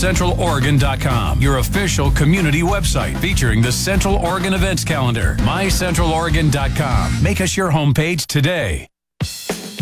mycentraloregon.com, your official community website featuring the Central Oregon events calendar. mycentraloregon.com. Make us your homepage today.